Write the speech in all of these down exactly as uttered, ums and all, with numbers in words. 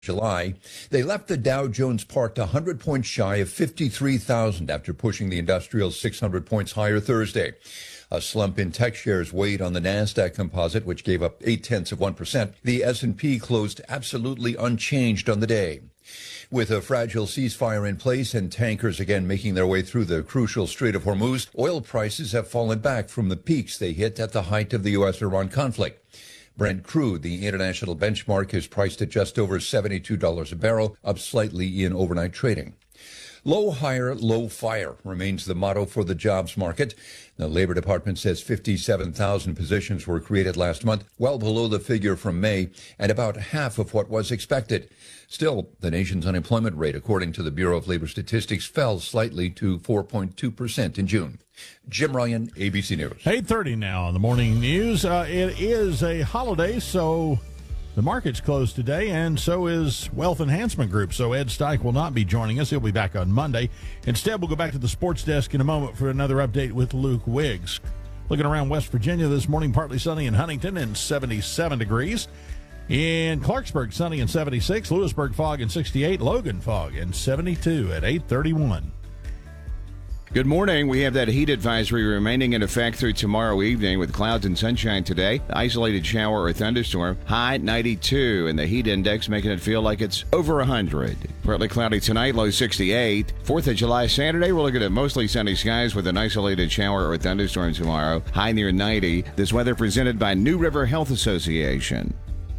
July. They left the Dow Jones parked one hundred points shy of fifty-three thousand after pushing the industrial six hundred points higher Thursday. A slump in tech shares weighed on the NASDAQ composite, which gave up eight-tenths of one percent. The S and P closed absolutely unchanged on the day. With a fragile ceasefire in place and tankers again making their way through the crucial Strait of Hormuz, oil prices have fallen back from the peaks they hit at the height of the U S Iran conflict. Brent crude, the international benchmark, is priced at just over seventy-two dollars a barrel, up slightly in overnight trading. Low hire, low fire remains the motto for the jobs market. The Labor Department says fifty-seven thousand positions were created last month, well below the figure from May and about half of what was expected. Still, the nation's unemployment rate, according to the Bureau of Labor Statistics, fell slightly to four point two percent in June. Jim Ryan, A B C News. eight thirty now on the morning news. Uh, it is a holiday, so the market's closed today, and so is Wealth Enhancement Group. So Ed Steich will not be joining us. He'll be back on Monday. Instead, we'll go back to the sports desk in a moment for another update with Luke Wiggs. Looking around West Virginia this morning, partly sunny in Huntington and seventy-seven degrees. In Clarksburg, sunny and seventy-six. Lewisburg, fog and sixty-eight. Logan, fog and seventy-two at eight thirty-one. Good morning. We have that heat advisory remaining in effect through tomorrow evening with clouds and sunshine today. Isolated shower or thunderstorm. High ninety-two, and the heat index making it feel like it's over one hundred. Partly cloudy tonight, low sixty-eight. fourth of July, Saturday, we're looking at mostly sunny skies with an isolated shower or thunderstorm tomorrow. High near ninety. This weather presented by New River Health Association.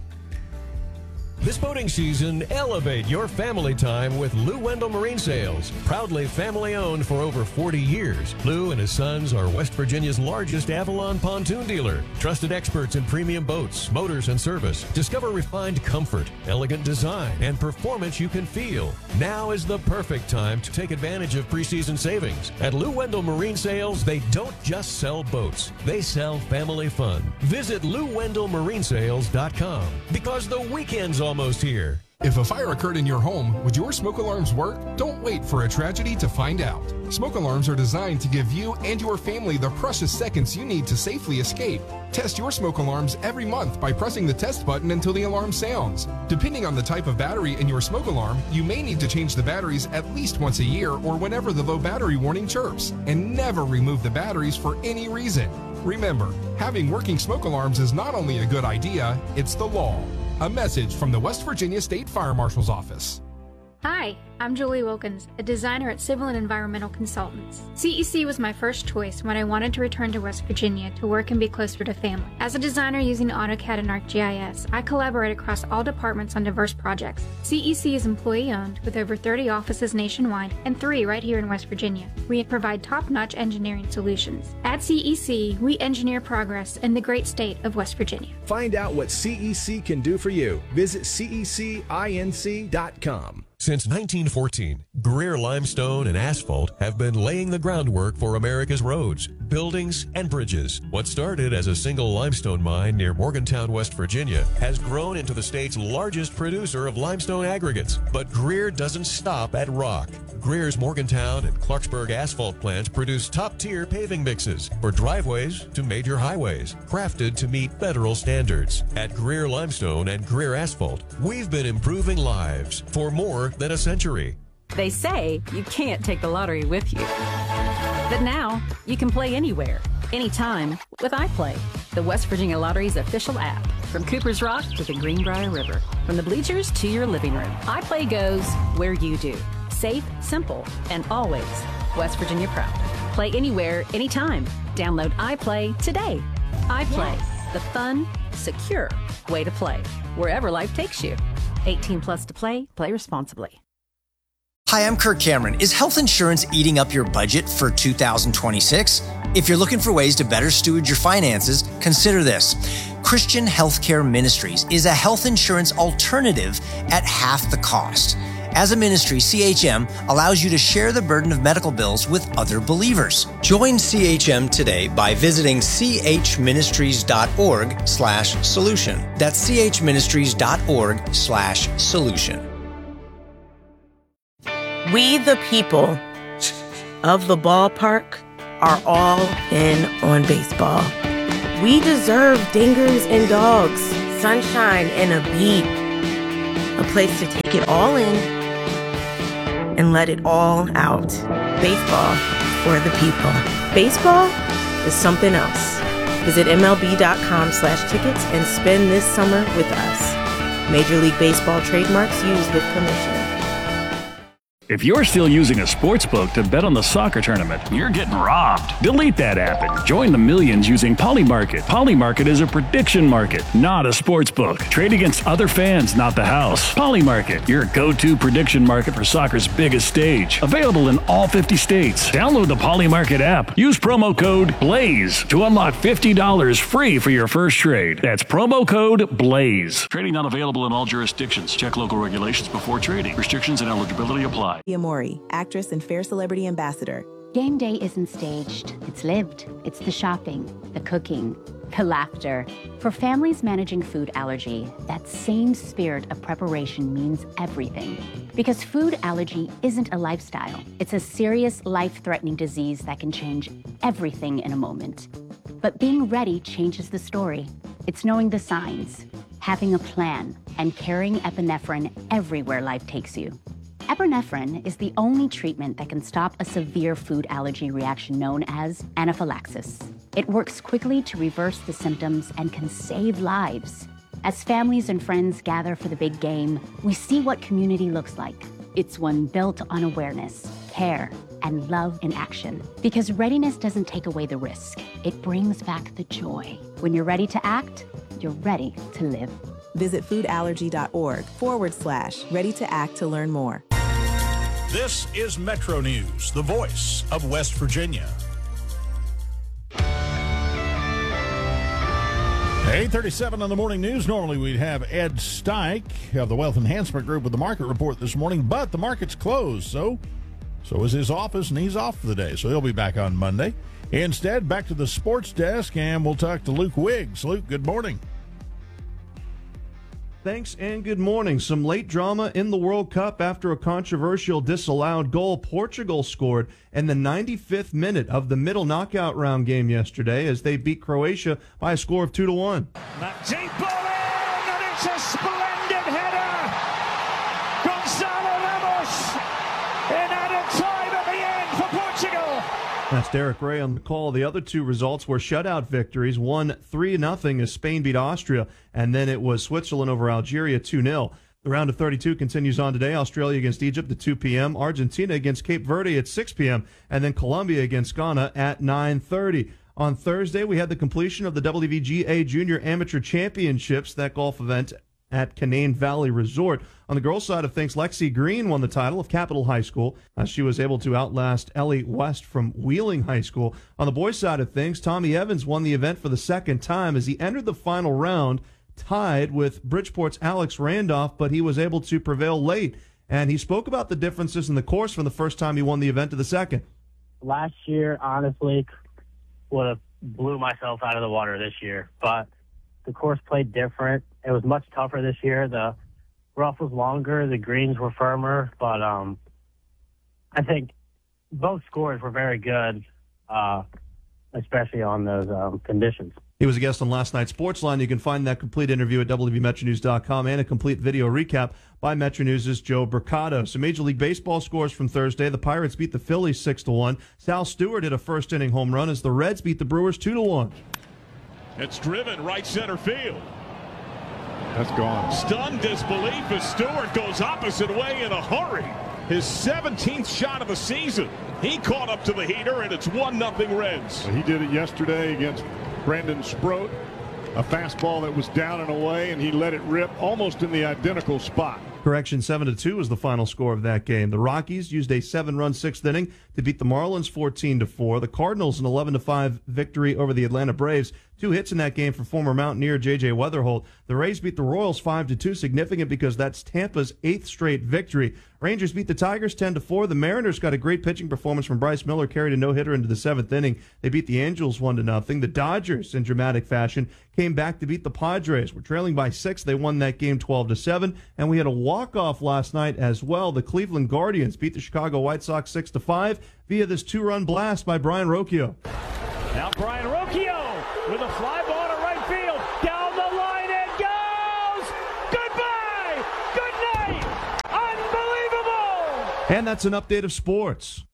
This boating season, elevate your family time with Lou Wendell Marine Sales. Proudly family-owned for over forty years, Lou and his sons are West Virginia's largest Avalon pontoon dealer. Trusted experts in premium boats, motors, and service. Discover refined comfort, elegant design, and performance you can feel. Now is the perfect time to take advantage of preseason savings. At Lou Wendell Marine Sales, they don't just sell boats. They sell family fun. Visit Lou Wendell Marine Sales dot com because the weekend's almost almost here. If a fire occurred in your home, would your smoke alarms work? Don't wait for a tragedy to find out. Smoke alarms are designed to give you and your family the precious seconds you need to safely escape. Test your smoke alarms every month by pressing the test button until the alarm sounds. Depending on the type of battery in your smoke alarm, you may need to change the batteries at least once a year or whenever the low battery warning chirps, and never remove the batteries for any reason. Remember, having working smoke alarms is not only a good idea, it's the law. A message from the West Virginia State Fire Marshal's Office. Hi, I'm Julie Wilkins, a designer at Civil and Environmental Consultants. C E C was my first choice when I wanted to return to West Virginia to work and be closer to family. As a designer using AutoCAD and ArcGIS, I collaborate across all departments on diverse projects. C E C is employee-owned with over thirty offices nationwide and three right here in West Virginia. We provide top-notch engineering solutions. At C E C, we engineer progress in the great state of West Virginia. Find out what C E C can do for you. Visit C E C inc dot com. Since nineteen fourteen, Greer Limestone and Asphalt have been laying the groundwork for America's roads, buildings, and bridges. What started as a single limestone mine near Morgantown, West Virginia, has grown into the state's largest producer of limestone aggregates. But Greer doesn't stop at rock. Greer's Morgantown and Clarksburg asphalt plants produce top-tier paving mixes for driveways to major highways, crafted to meet federal standards. At Greer Limestone and Greer Asphalt, we've been improving lives for more than a century. They say you can't take the lottery with you. But now, you can play anywhere, anytime with iPlay, the West Virginia Lottery's official app. From Cooper's Rock to the Greenbrier River, from the bleachers to your living room, iPlay goes where you do. Safe, simple, and always West Virginia proud. Play anywhere, anytime. Download iPlay today. iPlay, yes. The fun, secure way to play, wherever life takes you. eighteen plus to play. Play responsibly. Hi, I'm Kirk Cameron. Is health insurance eating up your budget for two thousand twenty-six? If you're looking for ways to better steward your finances, consider this. Christian Healthcare Ministries is a health insurance alternative at half the cost. As a ministry, C H M allows you to share the burden of medical bills with other believers. Join C H M today by visiting chministries.org slash solution. That's chministries.org slash solution. We, the people of the ballpark, are all in on baseball. We deserve dingers and dogs, sunshine and a beat. a place to take it all in and let it all out. Baseball for the people. Baseball is something else. Visit MLB.com slash tickets and spend this summer with us. Major League Baseball trademarks used with permission. If you're still using a sportsbook to bet on the soccer tournament, you're getting robbed. Delete that app and join the millions using Polymarket. Polymarket is a prediction market, not a sportsbook. Trade against other fans, not the house. Polymarket, your go-to prediction market for soccer's biggest stage. Available in all fifty states. Download the Polymarket app. Use promo code BLAZE to unlock fifty dollars free for your first trade. That's promo code BLAZE. Trading not available in all jurisdictions. Check local regulations before trading. Restrictions and eligibility apply. Amori, actress and Fair Celebrity Ambassador. Game day isn't staged. It's lived. It's the shopping, the cooking, the laughter. For families managing food allergy, that same spirit of preparation means everything. Because food allergy isn't a lifestyle. It's a serious, life-threatening disease that can change everything in a moment. But being ready changes the story. It's knowing the signs, having a plan, and carrying epinephrine everywhere life takes you. Epinephrine is the only treatment that can stop a severe food allergy reaction known as anaphylaxis. It works quickly to reverse the symptoms and can save lives. As families and friends gather for the big game, we see what community looks like. It's one built on awareness, care, and love in action. Because readiness doesn't take away the risk. It brings back the joy. When you're ready to act, you're ready to live. Visit foodallergy.org forward slash ready to act to learn more. This is Metro News, the voice of West Virginia. eight thirty-seven on the morning news. Normally we'd have Ed Steik of the Wealth Enhancement Group with the market report this morning, but the market's closed, so so is his office, and he's off for the day, so he'll be back on Monday. Instead, back to the sports desk, and we'll talk to Luke Wiggs. Luke, good morning. Thanks and good morning. Some late drama in the World Cup after a controversial disallowed goal Portugal scored in the ninety-fifth minute of the middle knockout round game yesterday as they beat Croatia by a score of two to one. That deep ball in, and it's a splendid header. Gonzalo Ramos in added time at the end for Portugal. That's Derek Ray on the call. The other two results were shutout victories. One three nothing as Spain beat Austria, and then it was Switzerland over Algeria two nil. The round of thirty-two continues on today. Australia against Egypt at two p.m., Argentina against Cape Verde at six p.m., and then Colombia against Ghana at nine thirty. On Thursday, we had the completion of the W V G A Junior Amateur Championships, that golf event at Canaan Valley Resort. On the girls' side of things, Lexi Green won the title of Capital High School. Uh, she was able to outlast Ellie West from Wheeling High School. On the boys' side of things, Tommy Evans won the event for the second time as he entered the final round tied with Bridgeport's Alex Randolph, but he was able to prevail late. And he spoke about the differences in the course from the first time he won the event to the second. Last year, honestly, would have blew myself out of the water this year, but the course played different. It was much tougher this year. The rough was longer, the greens were firmer, but um, I think both scores were very good, uh, especially on those um, conditions. He was a guest on last night's Sportsline. You can find that complete interview at W V Metro News dot com and a complete video recap by Metro News' Joe Mercado. So Major League Baseball scores from Thursday. The Pirates beat the Phillies six to one. Sal Stewart hit a first-inning home run as the Reds beat the Brewers two to one. It's driven right center field. That's gone. Stunned disbelief as Stewart goes opposite way in a hurry. His seventeenth shot of the season. He caught up to the heater, and it's one nothing Reds. He did it yesterday against Brandon Sproat. A fastball that was down and away, and he let it rip almost in the identical spot. Correction, seven to two was the final score of that game. The Rockies used a seven-run sixth inning to beat the Marlins fourteen to four. The Cardinals an eleven to five victory over the Atlanta Braves. Two hits in that game for former Mountaineer J J Weatherholt. The Rays beat the Royals five to two, significant because that's Tampa's eighth straight victory. Rangers beat the Tigers ten to four. The Mariners got a great pitching performance from Bryce Miller, carried a no-hitter into the seventh inning. They beat the Angels one to nothing. The Dodgers, in dramatic fashion, came back to beat the Padres. We're trailing by six. They won that game twelve to seven. And we had a walk-off last night as well. The Cleveland Guardians beat the Chicago White Sox six to five via this two-run blast by Brian Rocchio. Now Brian Rocchio with a fly ball to right field. Down the line it goes. Goodbye. Good And that's an update of sports.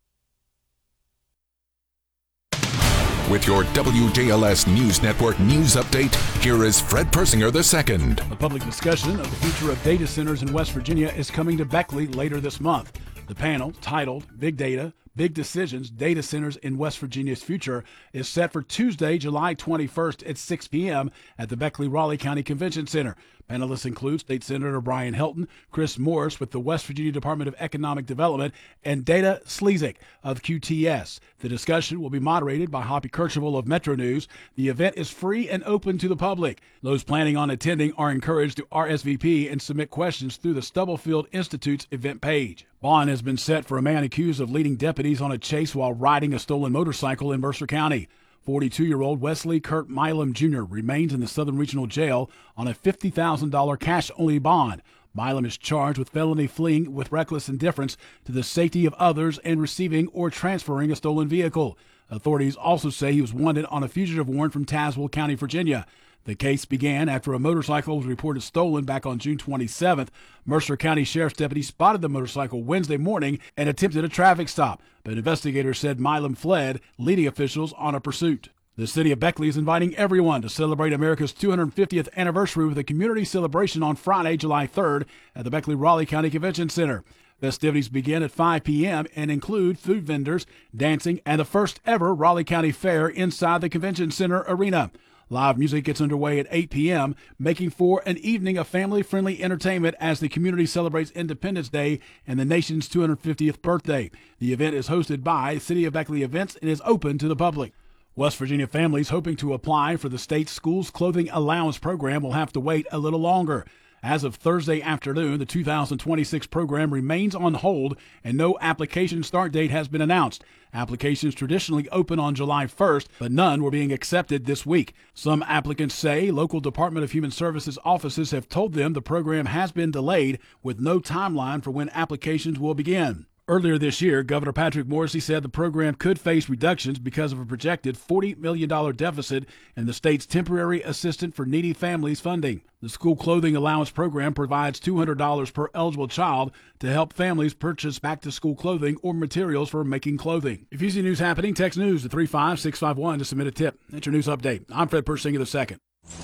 With your W J L S News Network news update, here is Fred Persinger the second. A public discussion of the future of data centers in West Virginia is coming to Beckley later this month. The panel, titled Big Data, Big Decisions, Data Centers in West Virginia's Future, is set for Tuesday, July twenty-first at six p.m. at the Beckley-Raleigh County Convention Center. Panelists include State Senator Brian Helton, Chris Morris with the West Virginia Department of Economic Development, and Dana Slezik of Q T S. The discussion will be moderated by Hoppy Kercheval of Metro News. The event is free and open to the public. Those planning on attending are encouraged to R S V P and submit questions through the Stubblefield Institute's event page. Bond has been set for a man accused of leading deputies on a chase while riding a stolen motorcycle in Mercer County. forty-two-year-old Wesley Kurt Milam Junior remains in the Southern Regional Jail on a fifty thousand dollars cash-only bond. Milam is charged with felony fleeing with reckless indifference to the safety of others and receiving or transferring a stolen vehicle. Authorities also say he was wanted on a fugitive warrant from Tazewell County, Virginia. The case began after a motorcycle was reported stolen back on June twenty-seventh. Mercer County Sheriff's deputies spotted the motorcycle Wednesday morning and attempted a traffic stop, but investigators said Milam fled, leading officials on a pursuit. The city of Beckley is inviting everyone to celebrate America's two hundred fiftieth anniversary with a community celebration on Friday, July third at the Beckley-Raleigh County Convention Center. Festivities begin at five p.m. and include food vendors, dancing, and the first ever Raleigh County Fair inside the Convention Center arena. Live music gets underway at eight p.m., making for an evening of family-friendly entertainment as the community celebrates Independence Day and the nation's two hundred fiftieth birthday. The event is hosted by City of Beckley Events and is open to the public. West Virginia families hoping to apply for the state's Schools Clothing Allowance program will have to wait a little longer. As of Thursday afternoon, the two thousand twenty-six program remains on hold and no application start date has been announced. Applications traditionally open on July first, but none were being accepted this week. Some applicants say local Department of Human Services offices have told them the program has been delayed with no timeline for when applications will begin. Earlier this year, Governor Patrick Morrisey said the program could face reductions because of a projected forty million dollars deficit in the state's temporary assistance for needy families funding. The School Clothing Allowance program provides two hundred dollars per eligible child to help families purchase back-to-school clothing or materials for making clothing. If you see news happening, text news to three five six five one to submit a tip. That's your news update. I'm Fred Persinger the second.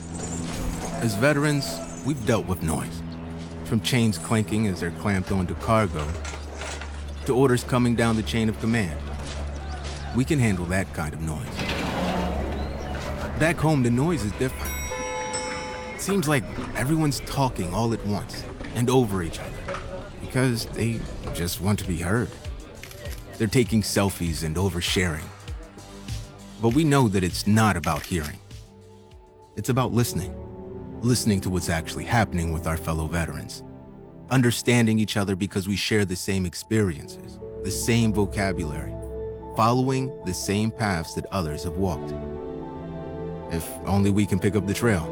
As veterans, we've dealt with noise. From chains clanking as they're clamped onto cargo, to orders coming down the chain of command. We can handle that kind of noise. Back home, the noise is different. It seems like everyone's talking all at once and over each other because they just want to be heard. They're taking selfies and oversharing. But we know that it's not about hearing. It's about listening. Listening to what's actually happening with our fellow veterans. Understanding each other because we share the same experiences, the same vocabulary, following the same paths that others have walked. If only we can pick up the trail.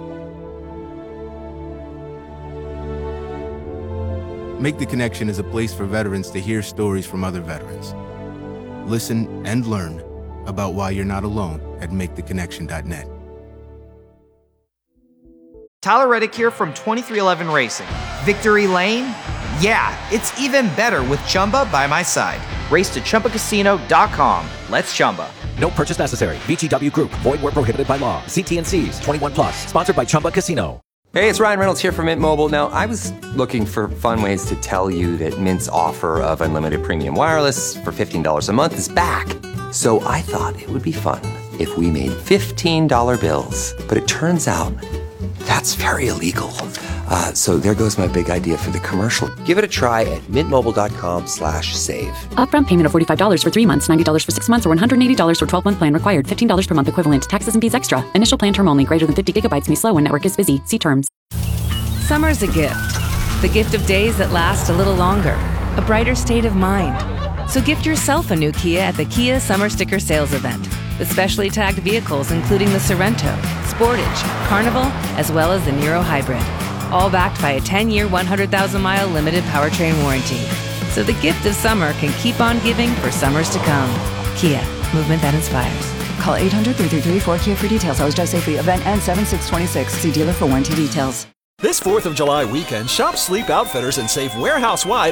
Make the Connection is a place for veterans to hear stories from other veterans. Listen and learn about why you're not alone at make the connection dot net. Tyler Reddick here from twenty-three eleven Racing. Victory Lane? Yeah, it's even better with Chumba by my side. Race to Chumba Casino dot com. Let's Chumba. No purchase necessary. V G W Group. Void where prohibited by law. See T and C's. twenty-one plus. Sponsored by Chumba Casino. Hey, it's Ryan Reynolds here from Mint Mobile. Now, I was looking for fun ways to tell you that Mint's offer of unlimited premium wireless for fifteen dollars a month is back. So I thought it would be fun if we made fifteen dollar bills. But it turns out that's very illegal. Uh, so there goes my big idea for the commercial. Give it a try at mintmobile.com slash save. Upfront payment of forty-five dollars for three months, ninety dollars for six months, or one hundred eighty dollars for twelve-month plan required. fifteen dollars per month equivalent. Taxes and fees extra. Initial plan term only. Greater than fifty gigabytes may slow when network is busy. See terms. Summer's a gift. The gift of days that last a little longer. A brighter state of mind. So gift yourself a new Kia at the Kia Summer Sticker Sales Event. With specially tagged vehicles including the Sorrento, Sportage, Carnival, as well as the Niro Hybrid. All backed by a ten-year, one hundred thousand mile limited powertrain warranty. So the gift of summer can keep on giving for summers to come. Kia, movement that inspires. Call eight hundred, three three three, four K I A for details. Always drive safely. Event ends seven six twenty-six. See dealer for warranty details. This fourth of July weekend, shop Sleep Outfitters and save warehouse-wide